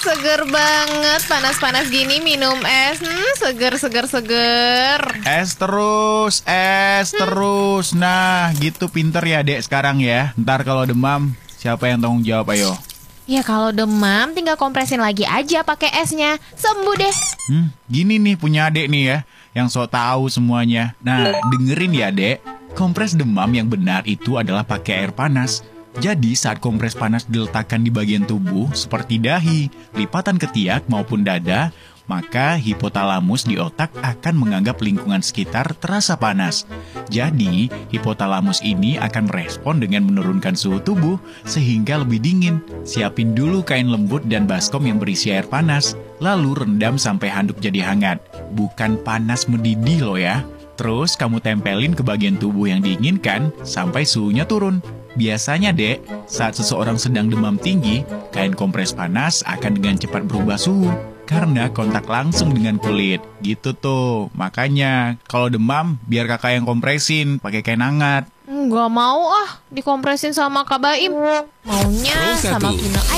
seger banget. Panas-panas gini minum es. Seger. Es terus. Nah, gitu pinter ya, Dek, sekarang ya. Ntar kalau demam, siapa yang tanggung jawab, ayo? Ya kalau demam tinggal kompresin lagi aja pakai esnya. Sembuh deh. Gini nih punya Dek nih ya, yang sok tahu semuanya. Nah, dengerin ya, Dek. Kompres demam yang benar itu adalah pakai air panas. Jadi saat kompres panas diletakkan di bagian tubuh seperti dahi, lipatan ketiak maupun dada, maka hipotalamus di otak akan menganggap lingkungan sekitar terasa panas. Jadi, hipotalamus ini akan merespon dengan menurunkan suhu tubuh sehingga lebih dingin. Siapin dulu kain lembut dan baskom yang berisi air panas, lalu rendam sampai handuk jadi hangat. Bukan panas mendidih loh ya. Terus kamu tempelin ke bagian tubuh yang diinginkan sampai suhunya turun. Biasanya, Dek, saat seseorang sedang demam tinggi, kain kompres panas akan dengan cepat berubah suhu karena kontak langsung dengan kulit. Gitu tuh. Makanya, kalau demam, biar kakak yang kompresin pakai kain hangat. Nggak mau dikompresin sama Kak Baim. Maunya sama Vino